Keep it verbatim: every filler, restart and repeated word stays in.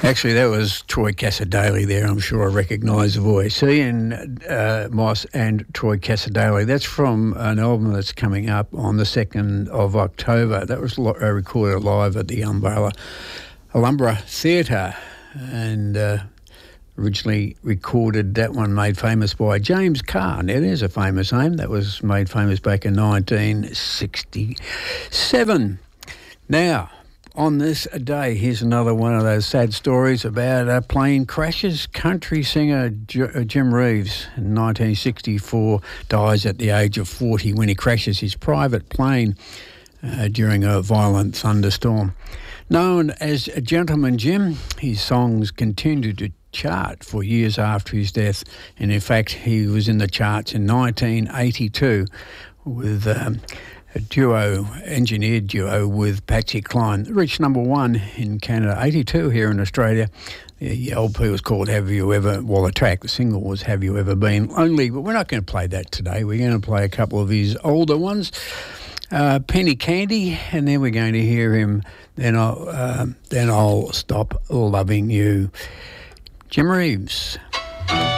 Actually, that was Troy Cassar-Daley there. I'm sure I recognise the voice. Ian uh, Moss and Troy Cassar-Daley. That's from an album that's coming up on the second of October. That was lo- uh, recorded live at the Umbrella, Alhambra Theatre, and uh, originally recorded, that one made famous by James Carr. Now, there's a famous name. That was made famous back in nineteen sixty-seven. Now, on this day, here's another one of those sad stories about uh, plane crashes. Country singer J- Jim Reeves in nineteen sixty-four dies at the age of forty when he crashes his private plane uh, during a violent thunderstorm. Known as Gentleman Jim, his songs continued to chart for years after his death, and in fact he was in the charts in nineteen eighty-two with um, a duo, engineered duo with Patsy Cline. It reached number one in Canada, eighty-two here in Australia. The L P was called Have You Ever, well the track, the single was Have You Ever Been Lonely, but we're not going to play that today. We're going to play a couple of his older ones. Uh, Penny Candy, and then we're going to hear him, Then I'll, uh, then I'll Stop Loving You. Jim Reeves.